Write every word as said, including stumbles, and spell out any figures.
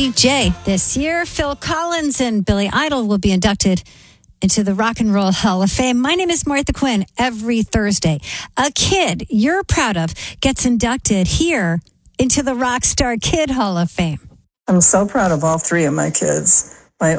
D J. This year, Phil Collins and Billy Idol will be inducted into the Rock and Roll Hall of Fame. My name is Martha Quinn. Every Thursday, a kid you're proud of gets inducted here into the Rockstar Kid Hall of Fame. I'm so proud of all three of my kids.